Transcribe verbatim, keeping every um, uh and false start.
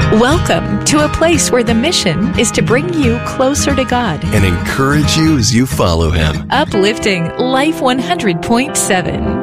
Welcome to a place where the mission is to bring you closer to God and encourage you as you follow Him. Uplifting Life one hundred point seven.